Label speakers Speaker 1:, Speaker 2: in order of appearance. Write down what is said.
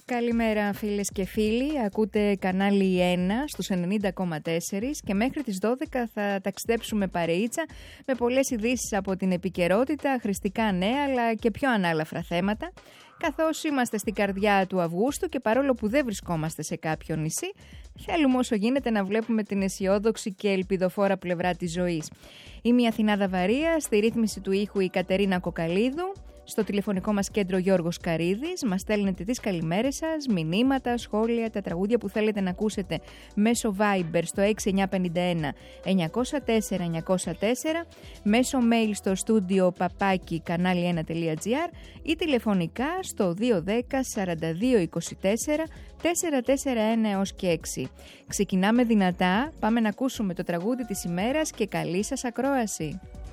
Speaker 1: Καλημέρα φίλες και φίλοι, ακούτε κανάλι 1 στους 90,4 και μέχρι τις 12 θα ταξιδέψουμε παρεΐτσα με πολλές ειδήσεις από την επικαιρότητα, χρηστικά νέα αλλά και πιο ανάλαφρα θέματα. Καθώς είμαστε στην καρδιά του Αυγούστου και παρόλο που δεν βρισκόμαστε σε κάποιο νησί, θέλουμε όσο γίνεται να βλέπουμε την αισιόδοξη και ελπιδοφόρα πλευρά της ζωής. Είμαι η Αθηνάδα Βαρία, στη ρύθμιση του ήχου η Κατερίνα Κοκαλίδου. Στο τηλεφωνικό μας κέντρο Γιώργος Καρίδης, μας στέλνετε τις καλημέρες σας, μηνύματα, σχόλια, τα τραγούδια που θέλετε να ακούσετε μέσω Viber στο 6951 904 904, μέσω mail στο στούντιο papaki.kanali1.gr ή τηλεφωνικά στο 210 42 24 441 έως και 6. Ξεκινάμε δυνατά, πάμε να ακούσουμε το τραγούδι της ημέρας και καλή σας ακρόαση.